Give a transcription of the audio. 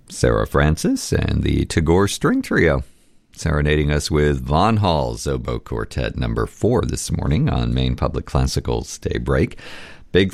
Sarah Francis and the Tagore String Trio, serenading us with Von Hall's Oboe Quartet number 4 this morning on Maine Public Classical's Daybreak.